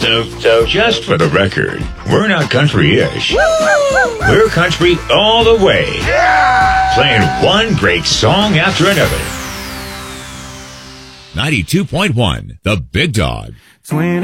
So, just for the record, we're not country-ish. We're country all the way. Playing one great song after another. 92.1, The Big Dog.